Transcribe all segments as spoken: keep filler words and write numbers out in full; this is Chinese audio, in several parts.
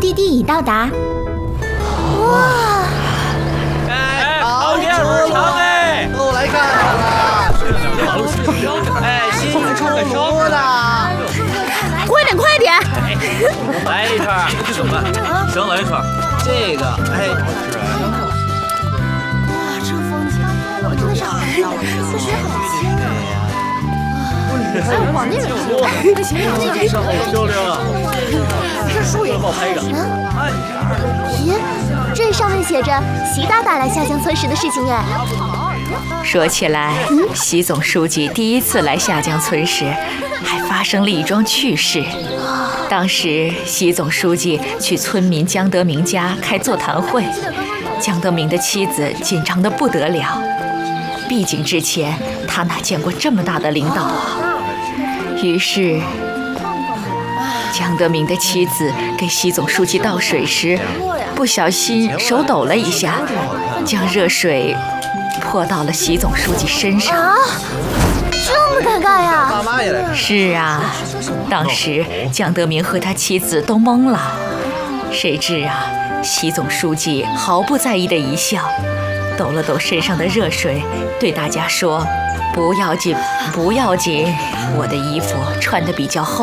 的地已到达。哇！ 哎，好天儿长哎， 都来看看了。 哎，新出炉的， 快点快点！ 来一串，行吧，行，来一串。这个，哎，好吃啊。 哇，这风景真的是好漂亮，此时好清啊！哎，往那边看，行行行， 这好漂亮啊！ 这树也帮我拍一张。 咦，这上面写着习大大来下江村时的事情耶。 说起来，习总书记第一次来下江村时，还发生了一桩趣事。当时，习总书记去村民江德明家开座谈会，江德明的妻子紧张得不得了。毕竟之前他哪见过这么大的领导啊！于是，江德明的妻子给习总书记倒水时，不小心手抖了一下，将热水泼到了习总书记身上。 啊，这么尴尬呀！ 爸妈也来。 是啊，当时江德明和他妻子都懵了。谁知啊，习总书记毫不在意的一笑，抖了抖身上的热水，对大家说：“不要紧，不要紧，我的衣服穿得比较厚。”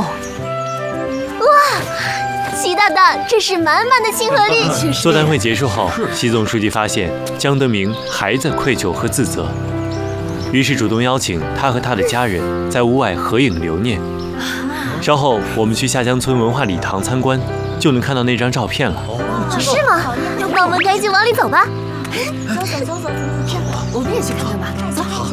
哇，习大大这是满满的亲和力。 座谈会结束后，习总书记发现江德明还在愧疚和自责，于是主动邀请他和他的家人在屋外合影留念。稍后我们去下江村文化礼堂参观，就能看到那张照片了。 是吗？那我们赶紧往里走吧。走走走走，这样我们也去看看吧。走。好。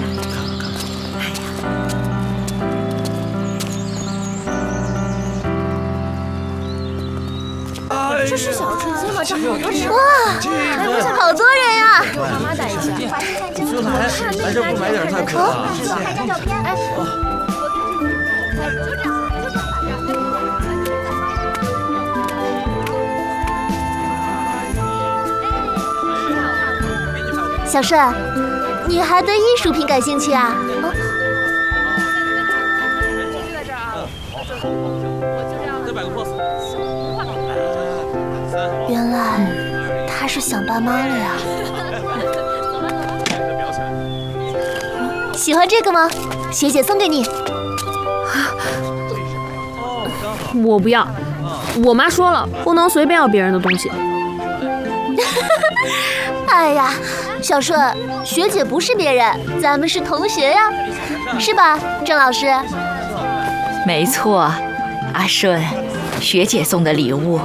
这是小春街吗？这好多人！哇，好多人呀！妈妈带一起。 来，来这不买点太可了。 拍照片。哎，就这样。小顺，你还对艺术品感兴趣啊？哦，原来他是想爸妈了呀。喜欢这个吗？学姐送给你。 我不要，我妈说了，不能随便要别人的东西。 哎呀，小顺，学姐不是别人，咱们是同学呀，是吧，郑老师？ 没错，阿顺，学姐送的礼物